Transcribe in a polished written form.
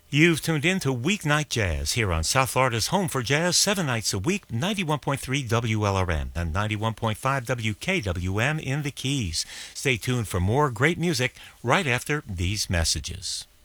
You've tuned in to Weeknight Jazz here on South Florida's home for jazz 7 nights a week, 91.3 WLRN and 91.5 WKWM in the Keys. Stay tuned for more great music right after these messages.